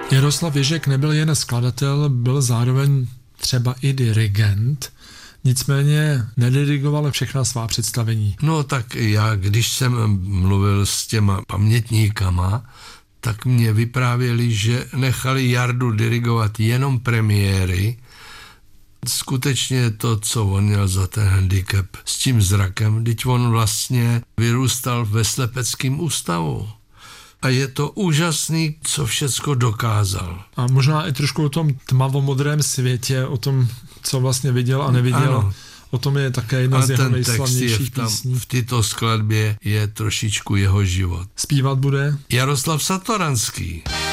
Jaroslav Ježek nebyl jen skladatel, byl zároveň třeba i dirigent, nicméně nedirigoval všechna svá představení. No tak já, když jsem mluvil s těma pamětníkama, tak mě vyprávěli, že nechali Jardu dirigovat jenom premiéry. Skutečně to, co on měl za ten handicap s tím zrakem, vždyť on vlastně vyrůstal ve slepeckém ústavu. A je to úžasný, co všecko dokázal. A možná i trošku o tom tmavomodrém světě, o tom, co vlastně viděl a neviděl. Ano. O tom je také jedna z jeho nejslavnějších písní. V této skladbě je trošičku jeho život. Zpívat bude Jaroslav Satoranský.